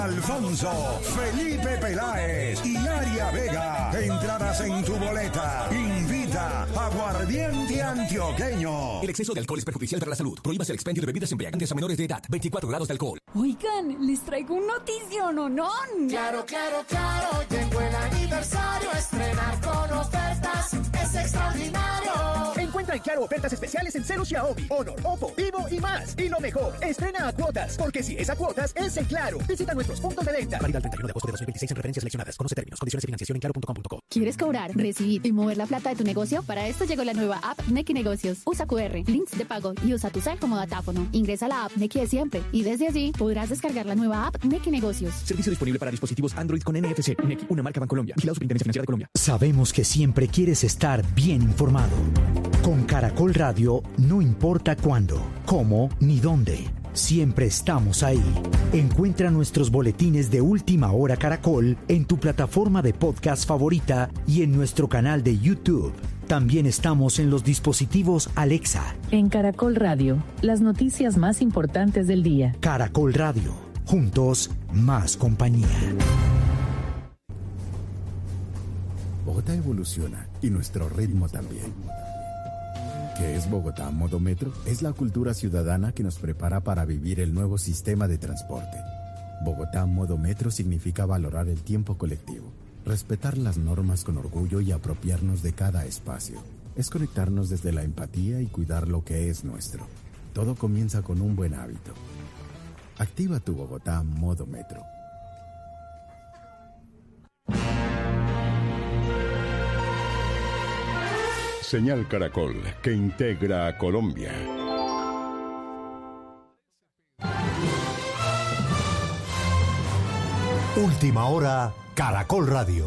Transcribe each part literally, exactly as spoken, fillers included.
Alfonso, Felipe Peláez y Aria Vega. Entradas en tu boleta. Invita Aguardiente Antioqueño. El exceso de alcohol es perjudicial para la salud. Prohíbas el expendio de bebidas embriagantes a menores de edad. veinticuatro grados de alcohol. Oigan, les traigo un notición, ¿o no? Claro, claro, claro. Llegó el aniversario. Estrenar con ofertas es extraordinario. Encuentra en Claro ofertas especiales en Celu, Xiaomi, Honor, Oppo, Vivo y más. Y lo mejor, estrena a cuotas, porque si es a cuotas, es en Claro. Visita nuestros puntos de venta. Válida el treinta y uno de agosto de dos mil veintiséis en referencias seleccionadas. Conoce términos, condiciones y financiación en claro punto com punto co. ¿Quieres cobrar, recibir y mover la plata de tu negocio? Para esto llegó la nueva app Nequi Negocios. Usa cu erre, links de pago y usa tu cel como datáfono. Ingresa a la app Nequi de siempre y desde allí podrás descargar la nueva app Nequi Negocios. Servicio disponible para dispositivos Android con N F C. Nequi, una marca Bancolombia. Vigilado Superintendencia Financiera de Colombia. Sabemos que siempre quieres estar bien informado. Con Caracol Radio, no importa cuándo, cómo ni dónde. Siempre estamos ahí. Encuentra nuestros boletines de Última Hora Caracol en tu plataforma de podcast favorita y en nuestro canal de YouTube. También estamos en los dispositivos Alexa. En Caracol Radio, las noticias más importantes del día. Caracol Radio. Juntos, más compañía. Bogotá evoluciona y nuestro ritmo también. ¿Qué es Bogotá Modo Metro? Es la cultura ciudadana que nos prepara para vivir el nuevo sistema de transporte. Bogotá Modo Metro significa valorar el tiempo colectivo, respetar las normas con orgullo y apropiarnos de cada espacio. Es conectarnos desde la empatía y cuidar lo que es nuestro. Todo comienza con un buen hábito. Activa tu Bogotá Modo Metro. Señal Caracol, que integra a Colombia. Última Hora, Caracol Radio.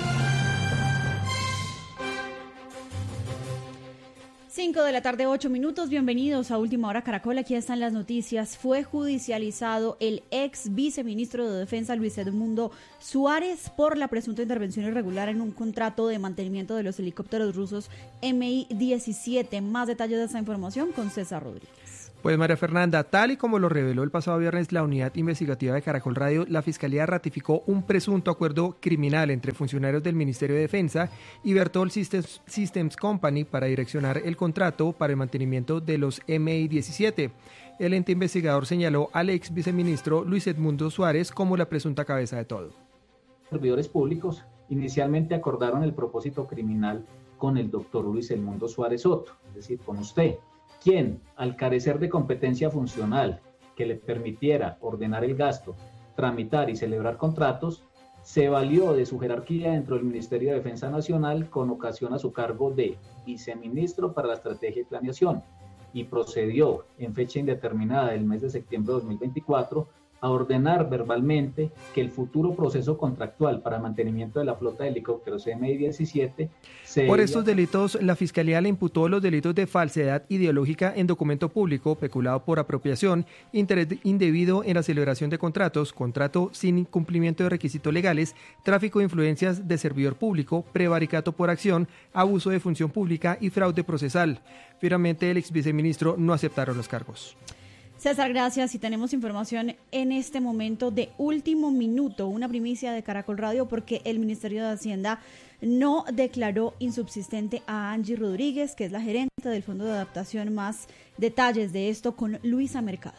cinco de la tarde, ocho minutos. Bienvenidos a Última Hora Caracol. Aquí están las noticias. Fue judicializado el ex viceministro de Defensa, Luis Edmundo Suárez, por la presunta intervención irregular en un contrato de mantenimiento de los helicópteros rusos eme i diecisiete. Más detalles de esta información con César Rodríguez. Pues María Fernanda, tal y como lo reveló el pasado viernes la unidad investigativa de Caracol Radio, la Fiscalía ratificó un presunto acuerdo criminal entre funcionarios del Ministerio de Defensa y Bertol Systems, Systems Company para direccionar el contrato para el mantenimiento de los eme i diecisiete. El ente investigador señaló al ex viceministro Luis Edmundo Suárez como la presunta cabeza de todo. Servidores públicos inicialmente acordaron el propósito criminal con el doctor Luis Edmundo Suárez Soto, es decir, con usted, quien, al carecer de competencia funcional que le permitiera ordenar el gasto, tramitar y celebrar contratos, se valió de su jerarquía dentro del Ministerio de Defensa Nacional con ocasión a su cargo de viceministro para la Estrategia y Planeación y procedió en fecha indeterminada del mes de septiembre de dos mil veinticuatro a ordenar verbalmente que el futuro proceso contractual para mantenimiento de la flota de helicópteros eme i diecisiete se... Por estos delitos, la Fiscalía le imputó los delitos de falsedad ideológica en documento público, peculado por apropiación, interés indebido en la celebración de contratos, contrato sin cumplimiento de requisitos legales, tráfico de influencias de servidor público, prevaricato por acción, abuso de función pública y fraude procesal. Finalmente, el ex viceministro no aceptaron los cargos. César, gracias. Y tenemos información en este momento de último minuto, una primicia de Caracol Radio, porque el Ministerio de Hacienda no declaró insubsistente a Angie Rodríguez, que es la gerente del Fondo de Adaptación. Más detalles de esto con Luisa Mercado.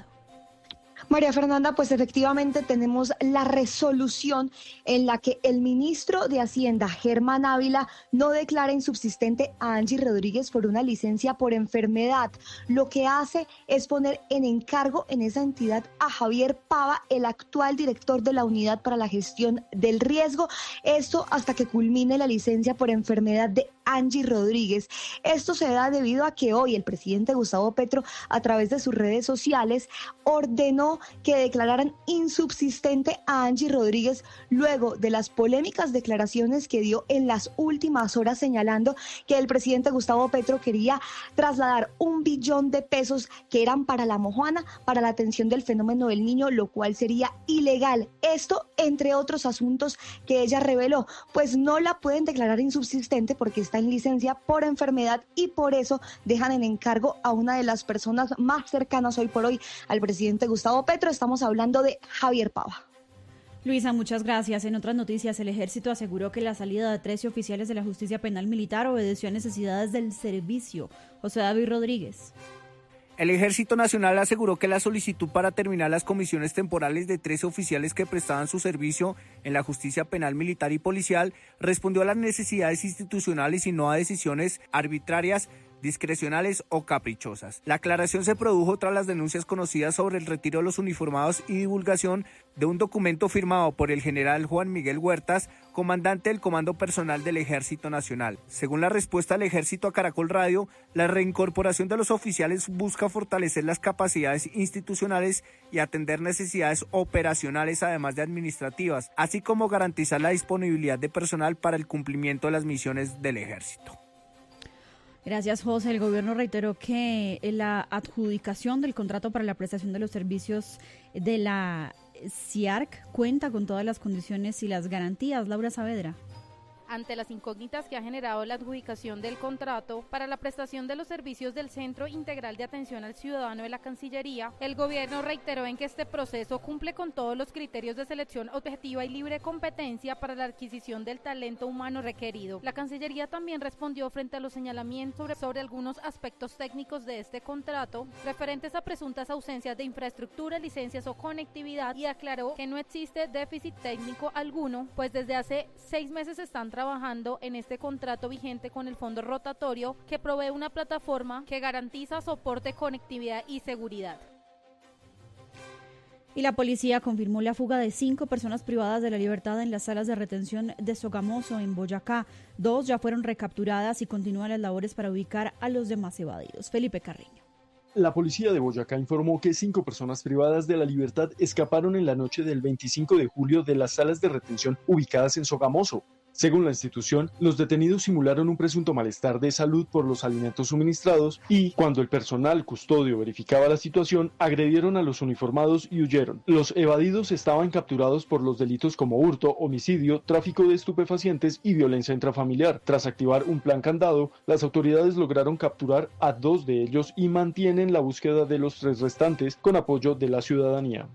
María Fernanda, pues efectivamente tenemos la resolución en la que el ministro de Hacienda, Germán Ávila, no declara insubsistente a Angie Rodríguez por una licencia por enfermedad. Lo que hace es poner en encargo en esa entidad a Javier Pava, el actual director de la Unidad para la Gestión del Riesgo. Esto hasta que culmine la licencia por enfermedad de Angie Rodríguez. Esto se da debido a que hoy el presidente Gustavo Petro, a través de sus redes sociales, ordenó que declararan insubsistente a Angie Rodríguez luego de las polémicas declaraciones que dio en las últimas horas, señalando que el presidente Gustavo Petro quería trasladar un billón de pesos que eran para la Mojuana, para la atención del fenómeno del niño, lo cual sería ilegal. Esto, entre otros asuntos que ella reveló, pues no la pueden declarar insubsistente porque está en licencia por enfermedad y por eso dejan en encargo a una de las personas más cercanas hoy por hoy al presidente Gustavo Petro. Estamos hablando de Javier Pava. Luisa, muchas gracias. En otras noticias, el Ejército aseguró que la salida de trece oficiales de la Justicia Penal Militar obedeció a necesidades del servicio. José David Rodríguez. El Ejército Nacional aseguró que la solicitud para terminar las comisiones temporales de trece oficiales que prestaban su servicio en la Justicia Penal Militar y Policial respondió a las necesidades institucionales y no a decisiones arbitrarias, discrecionales o caprichosas. La aclaración se produjo tras las denuncias conocidas sobre el retiro de los uniformados y divulgación de un documento firmado por el general Juan Miguel Huertas, comandante del Comando Personal del Ejército Nacional. Según la respuesta del Ejército a Caracol Radio, la reincorporación de los oficiales busca fortalecer las capacidades institucionales y atender necesidades operacionales, además de administrativas, así como garantizar la disponibilidad de personal para el cumplimiento de las misiones del Ejército. Gracias, José. El gobierno reiteró que la adjudicación del contrato para la prestación de los servicios de la C I A R C cuenta con todas las condiciones y las garantías. Laura Saavedra. Ante las incógnitas que ha generado la adjudicación del contrato para la prestación de los servicios del Centro Integral de Atención al Ciudadano de la Cancillería, el gobierno reiteró en que este proceso cumple con todos los criterios de selección objetiva y libre competencia para la adquisición del talento humano requerido. La Cancillería también respondió frente a los señalamientos sobre, sobre algunos aspectos técnicos de este contrato, referentes a presuntas ausencias de infraestructura, licencias o conectividad, y aclaró que no existe déficit técnico alguno, pues desde hace seis meses están trabajando en este contrato vigente con el fondo rotatorio que provee una plataforma que garantiza soporte, conectividad y seguridad. Y la policía confirmó la fuga de cinco personas privadas de la libertad en las salas de retención de Sogamoso, en Boyacá. Dos ya fueron recapturadas y continúan las labores para ubicar a los demás evadidos. Felipe Carreño. La policía de Boyacá informó que cinco personas privadas de la libertad escaparon en la noche del veinticinco de julio de las salas de retención ubicadas en Sogamoso. Según la institución, los detenidos simularon un presunto malestar de salud por los alimentos suministrados y, cuando el personal custodio verificaba la situación, agredieron a los uniformados y huyeron. Los evadidos estaban capturados por los delitos como hurto, homicidio, tráfico de estupefacientes y violencia intrafamiliar. Tras activar un plan candado, las autoridades lograron capturar a dos de ellos y mantienen la búsqueda de los tres restantes con apoyo de la ciudadanía.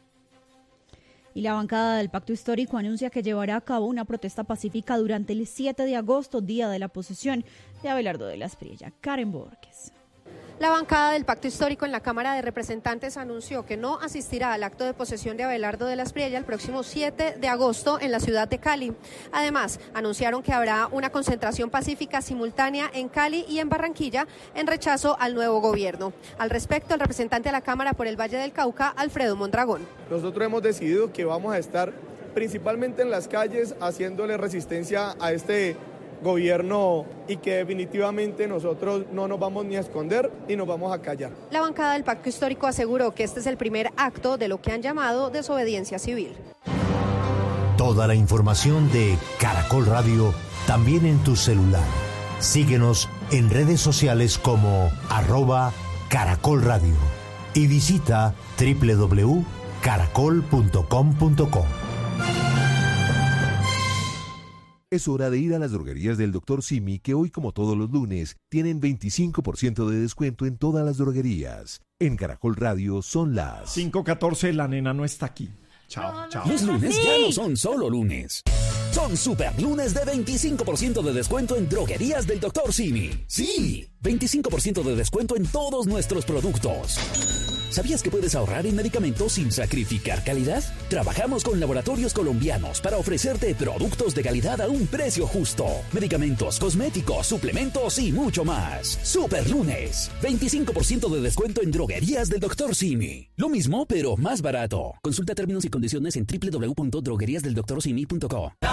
Y la bancada del Pacto Histórico anuncia que llevará a cabo una protesta pacífica durante el siete de agosto, día de la posesión de Abelardo de la Espriella. Karen Borges. La bancada del Pacto Histórico en la Cámara de Representantes anunció que no asistirá al acto de posesión de Abelardo de la Espriella el próximo siete de agosto en la ciudad de Cali. Además, anunciaron que habrá una concentración pacífica simultánea en Cali y en Barranquilla en rechazo al nuevo gobierno. Al respecto, el representante de la Cámara por el Valle del Cauca, Alfredo Mondragón. Nosotros hemos decidido que vamos a estar principalmente en las calles haciéndole resistencia a este gobierno y que definitivamente nosotros no nos vamos ni a esconder ni nos vamos a callar. La bancada del Pacto Histórico aseguró que este es el primer acto de lo que han llamado desobediencia civil. Toda la información de Caracol Radio también en tu celular. Síguenos en redes sociales como arroba Caracol Radio y visita doble u doble u doble u punto caracol punto com punto co. Es hora de ir a las droguerías del doctor Simi, que hoy, como todos los lunes, tienen veinticinco por ciento de descuento en todas las droguerías. En Caracol Radio son las cinco catorce, la nena no está aquí. Chao, chao. Los lunes ya no son solo lunes. Son super lunes de veinticinco por ciento de descuento en droguerías del doctor Simi. Sí, veinticinco por ciento de descuento en todos nuestros productos. ¿Sabías que puedes ahorrar en medicamentos sin sacrificar calidad? Trabajamos con laboratorios colombianos para ofrecerte productos de calidad a un precio justo. Medicamentos, cosméticos, suplementos y mucho más. Super lunes. veinticinco por ciento de descuento en droguerías del doctor Simi. Lo mismo, pero más barato. Consulta términos y condiciones en doble u doble u doble u punto droguerías del doctor simi punto co.